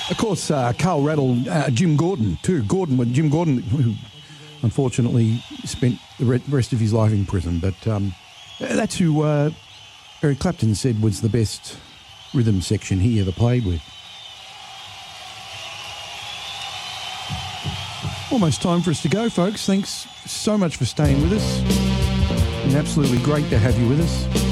Of course, Carl Rattle, Jim Gordon too. Jim Gordon, who unfortunately spent the rest of his life in prison. But that's who Eric Clapton said was the best rhythm section he ever played with. Almost time for us to go, folks. Thanks so much for staying with us. It's absolutely great to have you with us.